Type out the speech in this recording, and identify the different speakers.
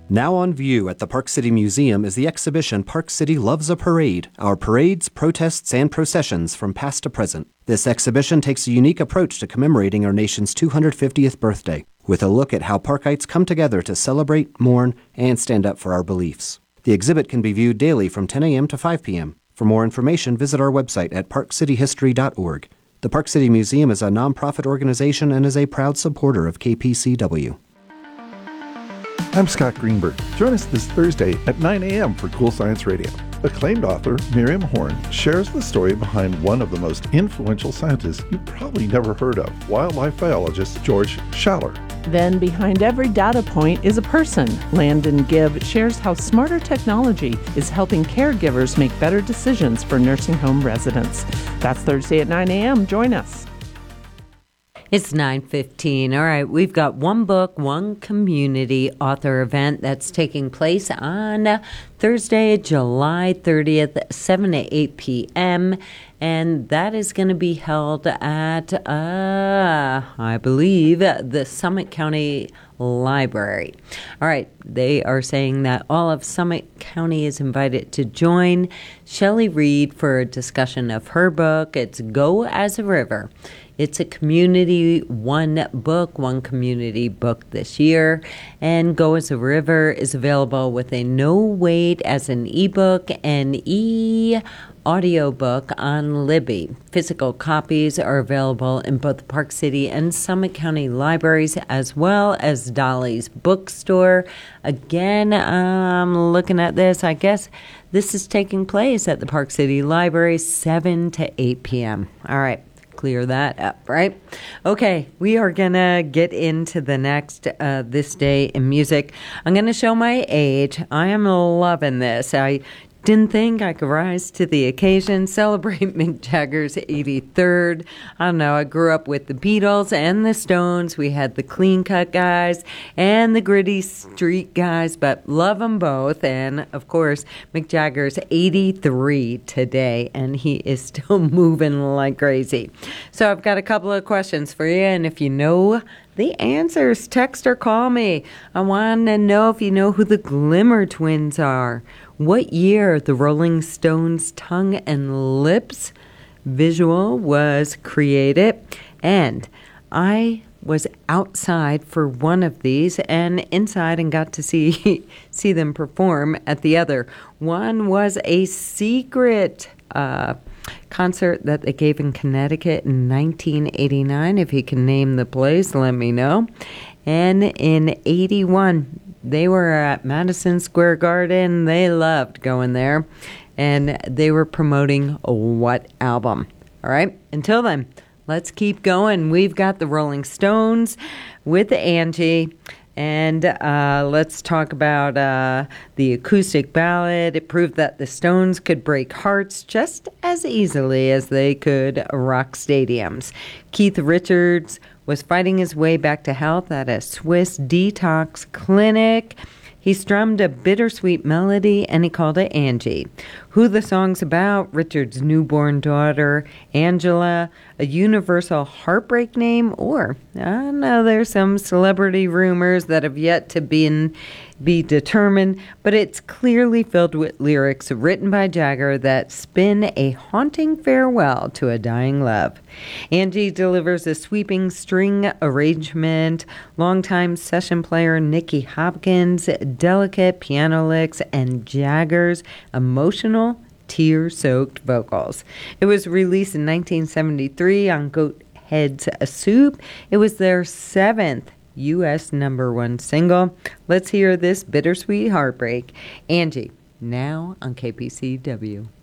Speaker 1: Now on view at the Park City Museum is the exhibition Park City Loves a Parade, our parades, protests, and processions from past to present. This exhibition takes a unique approach to commemorating our nation's 250th birthday, with a look at how Parkites come together to celebrate, mourn, and stand up for our beliefs. The exhibit can be viewed daily from 10 a.m. to 5 p.m. For more information, visit our website at parkcityhistory.org. The Park City Museum is a nonprofit organization and is a proud supporter of KPCW.
Speaker 2: I'm Scott Greenberg. Join us this Thursday at 9 a.m. for Cool Science Radio. Acclaimed author Miriam Horn shares the story behind one of the most influential scientists you've probably never heard of, wildlife biologist George Schaller.
Speaker 3: Then behind every data point is a person. Landon Gibb shares how smarter technology is helping caregivers make better decisions for nursing home residents. That's Thursday at 9 a.m. Join us.
Speaker 4: It's 9:15. All right, we've got One Book, One Community author event that's taking place on Thursday, July 30th, 7 to 8 p.m., and that is going to be held at, I believe, the Summit County Library. All right, they are saying that all of Summit County is invited to join Shelley Reed for a discussion of her book. It's Go as a River. It's a community one book, one community book this year. And Go as a River is available with a no wait as an ebook and audiobook on Libby. Physical copies are available in both the Park City and Summit County libraries, as well as Dolly's bookstore. Again, I'm looking at this. I guess this is taking place at the Park City Library, 7 to 8 p.m. All right. Clear that up, right? Okay, we are going to get into the next This Day in Music. I'm going to show my age. I am loving this. I didn't think I could rise to the occasion, celebrate Mick Jagger's 83rd. I don't know, I grew up with the Beatles and the Stones. We had the clean cut guys and the gritty street guys, but love them both. And of course, Mick Jagger's 83 today, and he is still moving like crazy. So I've got a couple of questions for you, and if you know the answers, text or call me. I want to know if you know who the Glimmer Twins are. What year the Rolling Stones' Tongue and Lips visual was created. And I was outside for one of these and inside and got to see them perform at the other. One was a secret concert that they gave in Connecticut in 1989. If you can name the place, let me know. And in 81, they were at Madison Square Garden. They loved going there. And they were promoting what album? All right. Until then, let's keep going. We've got the Rolling Stones with Angie. And let's talk about the acoustic ballad. It proved that the Stones could break hearts just as easily as they could rock stadiums. Keith Richards was fighting his way back to health at a Swiss detox clinic. He strummed a bittersweet melody, and he called it Angie. Who the song's about? Richard's newborn daughter, Angela, a universal heartbreak name, or, I don't know, there's some celebrity rumors that have yet to be determined, but it's clearly filled with lyrics written by Jagger that spin a haunting farewell to a dying love. Angie delivers a sweeping string arrangement, longtime session player Nicky Hopkins, delicate piano licks, and Jagger's emotional, tear-soaked vocals. It was released in 1973 on Goat Head's Soup. It was their 7th U.S. #1 single. Let's hear this bittersweet heartbreak. Angie, now on KPCW.